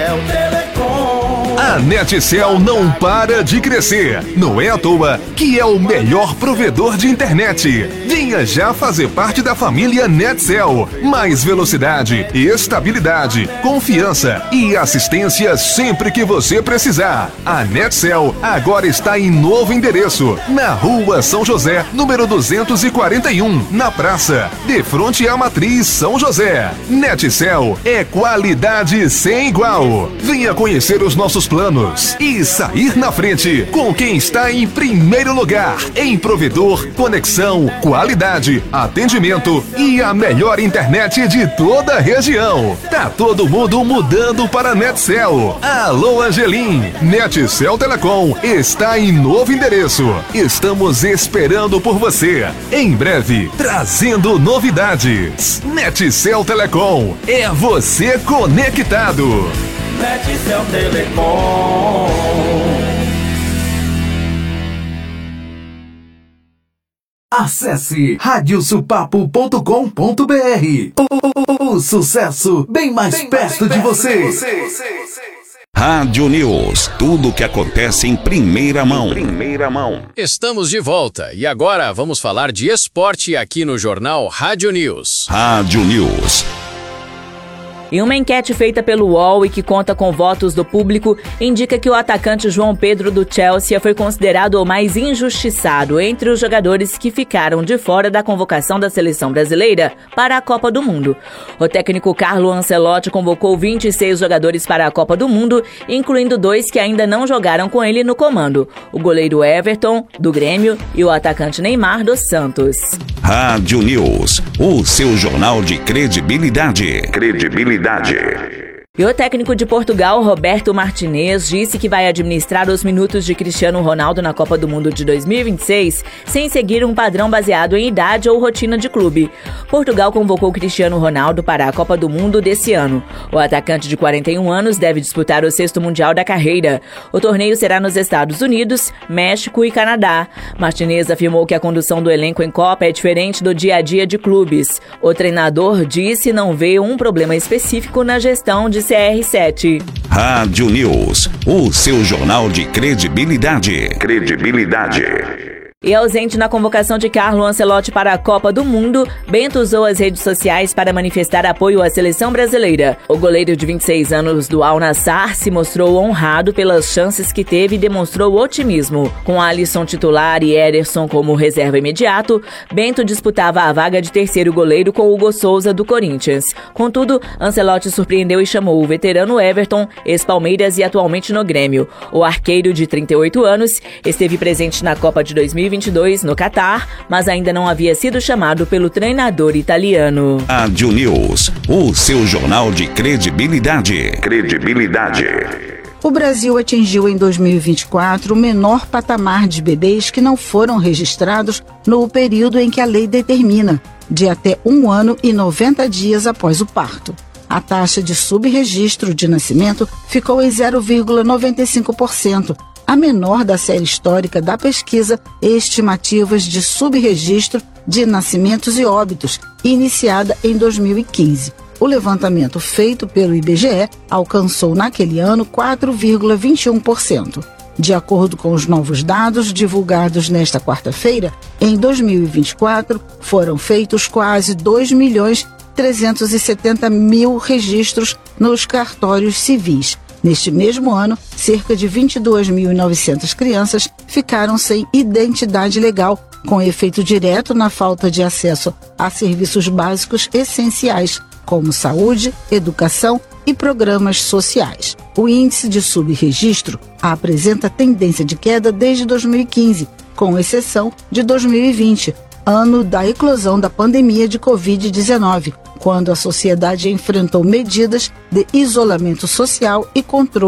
Netcel Telecom. A Netcel não para de crescer. Não é à toa que é o melhor provedor de internet. Venha já fazer parte da família Netcel. Mais velocidade, estabilidade, confiança e assistência sempre que você precisar. A Netcel agora está em novo endereço, na Rua São José, número 241, na praça, de frente à Matriz São José. Netcel é qualidade sem igual. Venha conhecer os nossos planos e sair na frente com quem está em primeiro lugar em provedor, conexão, qualidade, atendimento e a melhor internet de toda a região. Tá todo mundo mudando para Netcel. Alô, Angelim. Netcel Telecom está em novo endereço. Estamos esperando por você. Em breve, trazendo novidades. Netcel Telecom é você conectado. Netcel Telecom. Acesse radiosupapo.com.br. O sucesso bem mais perto de você. Rádio News, tudo o que acontece em primeira mão. Estamos de volta e agora vamos falar de esporte aqui no jornal Rádio News. Rádio News. E uma enquete feita pelo UOL e que conta com votos do público indica que o atacante João Pedro do Chelsea foi considerado o mais injustiçado entre os jogadores que ficaram de fora da convocação da seleção brasileira para a Copa do Mundo. O técnico Carlo Ancelotti convocou 26 jogadores para a Copa do Mundo, incluindo 2 que ainda não jogaram com ele no comando: o goleiro Everton, do Grêmio, e o atacante Neymar, do Santos. Rádio News, o seu jornal de credibilidade. E o técnico de Portugal, Roberto Martinez, disse que vai administrar os minutos de Cristiano Ronaldo na Copa do Mundo de 2026 sem seguir um padrão baseado em idade ou rotina de clube. Portugal convocou Cristiano Ronaldo para a Copa do Mundo desse ano. O atacante de 41 anos deve disputar o 6º Mundial da carreira. O torneio será nos Estados Unidos, México e Canadá. Martinez afirmou que a condução do elenco em Copa é diferente do dia a dia de clubes. O treinador disse não ver um problema específico na gestão de CR7. Rádio News, o seu jornal de credibilidade. E ausente na convocação de Carlo Ancelotti para a Copa do Mundo, Bento usou as redes sociais para manifestar apoio à seleção brasileira. O goleiro de 26 anos do Al Nassr se mostrou honrado pelas chances que teve e demonstrou otimismo. Com Alisson titular e Ederson como reserva imediato, Bento disputava a vaga de terceiro goleiro com Hugo Souza do Corinthians. Contudo, Ancelotti surpreendeu e chamou o veterano Everton, ex-Palmeiras e atualmente no Grêmio. O arqueiro de 38 anos esteve presente na Copa de 2022 no Catar, mas ainda não havia sido chamado pelo treinador italiano. Rádio News, o seu jornal de credibilidade. O Brasil atingiu em 2024 o menor patamar de bebês que não foram registrados no período em que a lei determina, de até 1 ano e 90 dias após o parto. A taxa de subregistro de nascimento ficou em 0,95%, a menor da série histórica da pesquisa Estimativas de Subregistro de Nascimentos e Óbitos, iniciada em 2015. O levantamento feito pelo IBGE alcançou naquele ano 4,21%. De acordo com os novos dados divulgados nesta quarta-feira, em 2024 foram feitos quase 2.370.000 registros nos cartórios civis. Neste mesmo ano, cerca de 22.900 crianças ficaram sem identidade legal, com efeito direto na falta de acesso a serviços básicos essenciais, como saúde, educação e programas sociais. O índice de subregistro apresenta tendência de queda desde 2015, com exceção de 2020, ano da eclosão da pandemia de Covid-19, quando a sociedade enfrentou medidas de isolamento social e controle